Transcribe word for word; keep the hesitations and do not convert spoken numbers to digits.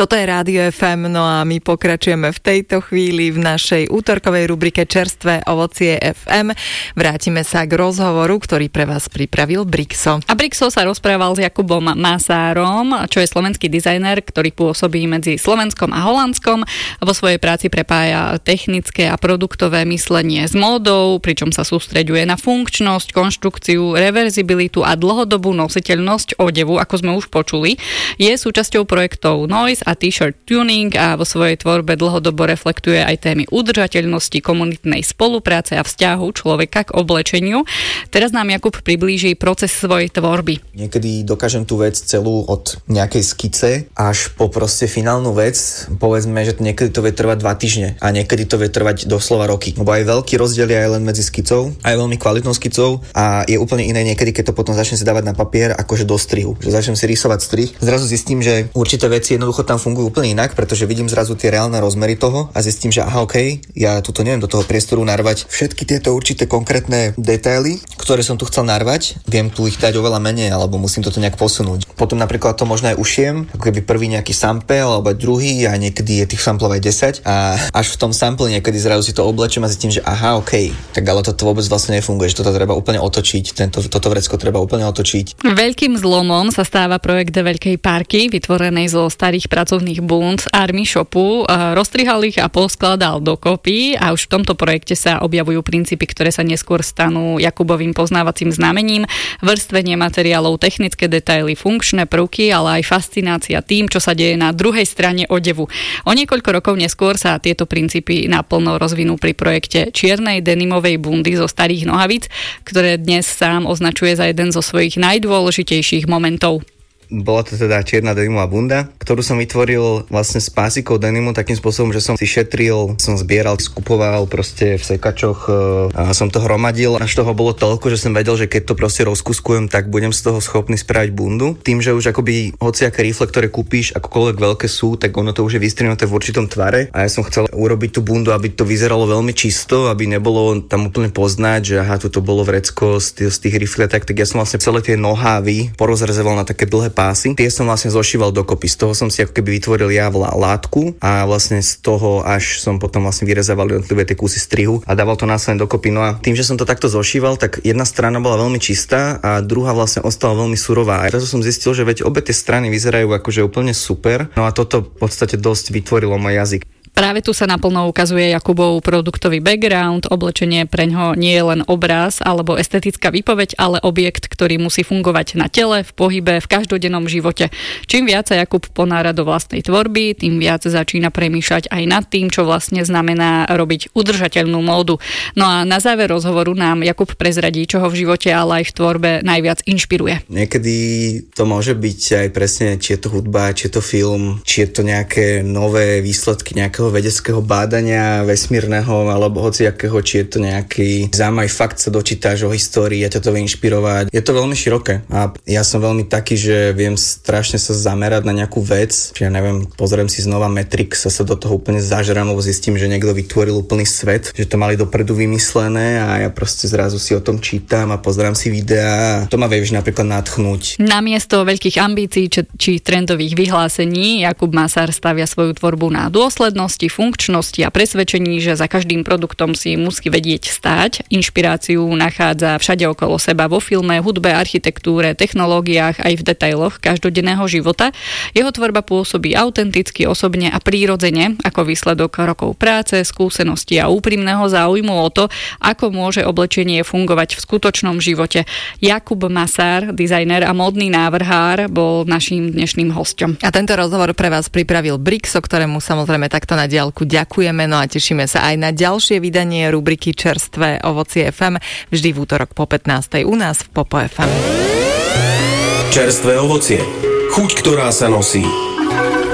Toto je Rádio ef em, no a my pokračujeme v tejto chvíli v našej útorkovej rubrike Čerstvé ovocie ef em. Vrátime sa k rozhovoru, ktorý pre vás pripravil Brixo. A Brixo sa rozprával s Jakubom Masárom, čo je slovenský dizajner, ktorý pôsobí medzi Slovenskom a Holandskom. Vo svojej práci prepája technické a produktové myslenie s módou, pričom sa sústreďuje na funkčnosť, konštrukciu, reverzibilitu a dlhodobú nositeľnosť odevu, ako sme už počuli. Je súčasťou projektov Noise a T-shirt tuning a vo svojej tvorbe dlhodobo reflektuje aj témy udržateľnosti, komunitnej spolupráce a vzťahu človeka k oblečeniu. Teraz nám Jakub priblíži proces svojej tvorby. Niekedy dokážem tú vec celú od nejakej skice až po proste finálnu vec. Povedzme, že niekedy to vie trvať dva týždne a niekedy to vie trvať doslova roky. Lebo aj veľký rozdiel je aj len medzi skicou, aj veľmi kvalitnou skicou a je úplne iné niekedy, keď to potom začne si dávať na papier, akože do strihu. Že začnem si rysovať strih. Zrazu zistím, že určité veci jednoducho tam fungujú úplne inak, pretože vidím zrazu tie reálne rozmery toho a zistím, že aha, OK, ja tuto neviem do toho priestoru narvať všetky tieto určité konkrétne detaily, ktoré som tu chcel narvať, viem tu ich dať oveľa menej, alebo musím toto nejak posunúť. Potom napríklad to možno aj ušiem, ako keby prvý nejaký sample, alebo druhý a niekedy je tých samplov aj desať a až v tom sample niekedy zrazu si to oblečím a zistím, že aha, OK, tak ale toto vôbec vlastne nefunguje, že toto treba úplne otočiť, tento, toto vrecko treba úplne otočiť. Veľkým zlomom sa stáva projekt Veľkej parky, vytvorenej zo starých pracovných bund Army Shopu. Roztrihal ich a poskladal dokopy a už v tomto projekte sa objavujú princípy, ktoré sa neskôr stanú Jakubovým poznávacím znamením. Vrstvenie materiálov, technické detaily, funkčné prvky, ale aj fascinácia tým, čo sa deje na druhej strane odevu. O niekoľko rokov neskôr sa tieto princípy naplno rozvinú pri projekte čiernej denimovej bundy zo starých nohavíc, ktoré dnes sám označuje za jeden zo svojich najdôležitejších momentov. Bola to teda čierna denimová bunda, ktorú som vytvoril vlastne s pásikou denimu takým spôsobom, že som si šetril, som zbieral, skupoval proste v sekačoch a som to hromadil. Až toho bolo toľko, že som vedel, že keď to proste rozkuskujem, tak budem z toho schopný spraviť bundu. Tým, že už akoby hociaké rifle, ktoré kúpiš, akokoľvek veľké sú, tak ono to už je vystrinuté v určitom tvare a ja som chcel urobiť tú bundu, aby to vyzeralo veľmi čisto, aby nebolo tam úplne poznať, že aha, toto bolo vrecko z tých, z tých rifle, tak, tak ja som vlastne celé tie nohávy porozrezoval na také dlhé pásy. Tie som vlastne zošíval dokopy. Z toho som si ako keby vytvoril ja látku a vlastne z toho až som potom vlastne vyrezával jednotlivé tie kusy strihu a dával to následne dokopy. No a tým, že som to takto zošíval, tak jedna strana bola veľmi čistá a druhá vlastne ostala veľmi surová. A teraz som zistil, že veď obe tie strany vyzerajú akože úplne super. No a toto v podstate dosť vytvorilo môj jazyk. Práve tu sa naplno ukazuje Jakubov produktový background, oblečenie preňho nie je len obraz alebo estetická výpoveď, ale objekt, ktorý musí fungovať na tele, v pohybe, v každodennom živote. Čím viac sa Jakub ponára do vlastnej tvorby, tým viac začína premýšľať aj nad tým, čo vlastne znamená robiť udržateľnú módu. No a na záver rozhovoru nám Jakub prezradí, čo ho v živote, ale aj v tvorbe najviac inšpiruje. Niekedy to môže byť aj presne, či je to hudba, či je to film, či je to nejaké nové výsledky nejakého vedeckého bádania vesmírneho alebo hociakého, či je to nejaký zaujímavý fakt, sa dočítaš o histórii a ťa to vie inšpirovať. Je to veľmi široké a ja som veľmi taký, že viem strašne sa zamerať na nejakú vec, či ja neviem, pozriem si znova Matrix a sa do toho úplne zažerám, lebo zistím, že niekto vytvoril úplný svet, že to mali dopredu vymyslené a ja proste zrazu si o tom čítam a pozerám si videá a to ma vie už napríklad nadchnúť. Namiesto veľkých ambícií či, či trendových vyhlásení Jakub Masár stavia svoju tvorbu na dôslednosť, funkčnosti a presvedčení, že za každým produktom si musí vedieť stáť. Inšpiráciu nachádza všade okolo seba, vo filme, hudbe, architektúre, technológiách, aj v detailoch každodenného života. Jeho tvorba pôsobí autenticky, osobne a prírodzene, ako výsledok rokov práce, skúsenosti a úprimného záujmu o to, ako môže oblečenie fungovať v skutočnom živote. Jakub Masár, dizajner a módny návrhár, bol naším dnešným hosťom. A tento rozhovor pre vás pripravil Brixo, ktorému samozrejme takto na diaľku ďakujeme, no a tešíme sa aj na ďalšie vydanie rubriky Čerstvé ovocie ef em vždy v útorok po pätnástej u nás v Popo ef em. Čerstvé ovocie. Chuť, ktorá sa nosí.